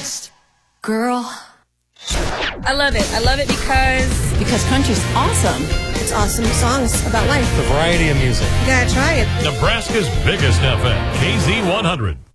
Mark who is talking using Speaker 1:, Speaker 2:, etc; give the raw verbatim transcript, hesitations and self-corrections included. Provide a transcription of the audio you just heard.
Speaker 1: best, girl.
Speaker 2: I love it. I love it because...
Speaker 3: Because country's awesome.
Speaker 4: It's awesome songs about life.
Speaker 5: The variety of music.
Speaker 4: You gotta try it.
Speaker 6: Nebraska's biggest F M, K Z one hundred.